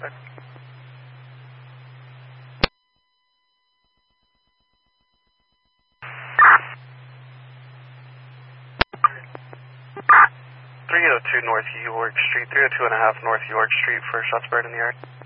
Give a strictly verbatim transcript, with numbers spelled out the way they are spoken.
suspect. three oh two North York Street, three oh two and a half North York Street for shots fired in the yard.